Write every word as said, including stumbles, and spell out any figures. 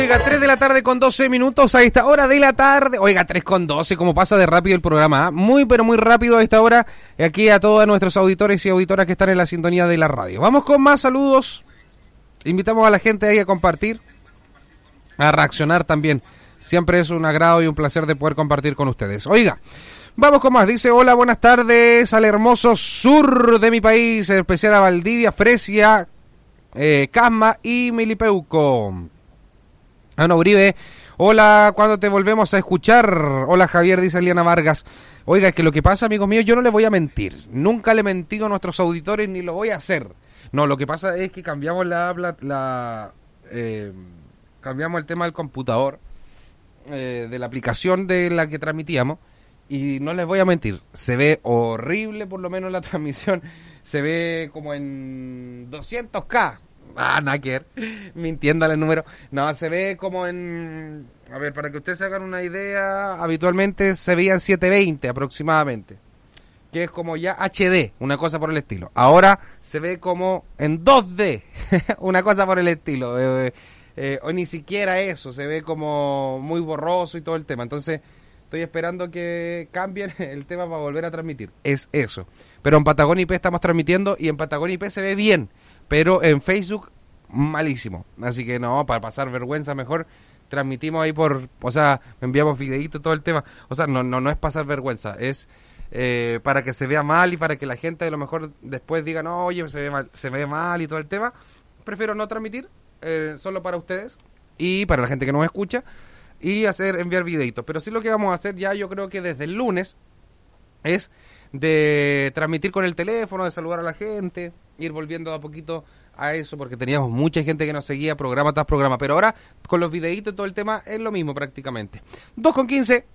Oiga, tres de la tarde con doce minutos a esta hora de la tarde. Oiga, tres con doce, como pasa de rápido el programa, ¿eh? Muy, pero muy rápido a esta hora. Aquí a todos nuestros auditores y auditoras que están en la sintonía de la radio. Vamos con más saludos. Invitamos a la gente ahí a compartir, a reaccionar también. Siempre es un agrado y un placer de poder compartir con ustedes. Oiga, vamos con más. Dice, hola, buenas tardes al hermoso sur de mi país, en especial a Valdivia, Fresia, eh, Casma y Milipeuco. Ana Uribe, hola, ¿cuándo te volvemos a escuchar? Hola Javier, dice Eliana Vargas. Oiga, es que lo que pasa, amigos míos, yo no les voy a mentir. Nunca le he mentido a nuestros auditores ni lo voy a hacer. No, lo que pasa es que cambiamos la... la, la eh, cambiamos el tema del computador, eh, de la aplicación de la que transmitíamos. Y no les voy a mentir, se ve horrible por lo menos la transmisión. Se ve como en doscientos K. Ah, nada que ver, mintiéndole el número. No, se ve como en... A ver, para que ustedes se hagan una idea, habitualmente se veía en setecientos veinte aproximadamente, que es como ya H D, una cosa por el estilo. Ahora se ve como en dos D, una cosa por el estilo. Eh, eh, o ni siquiera eso, se ve como muy borroso y todo el tema. Entonces estoy esperando que cambien el tema para volver a transmitir. Es eso. Pero en Patagonia I P estamos transmitiendo y en Patagonia I P se ve bien. Pero en Facebook, malísimo. Así que no, para pasar vergüenza mejor transmitimos ahí por... O sea, enviamos videitos, todo el tema. O sea, no no no es pasar vergüenza. Es eh, para que se vea mal y para que la gente a lo mejor después diga, no, oye, se ve mal, se ve mal y todo el tema. Prefiero no transmitir, eh, solo para ustedes y para la gente que nos escucha. Y hacer enviar videitos. Pero sí lo que vamos a hacer ya, yo creo que desde el lunes, es de transmitir con el teléfono, de saludar a la gente, ir volviendo a poquito a eso, porque teníamos mucha gente que nos seguía programa tras programa, pero ahora con los videitos y todo el tema es lo mismo prácticamente. dos con quince,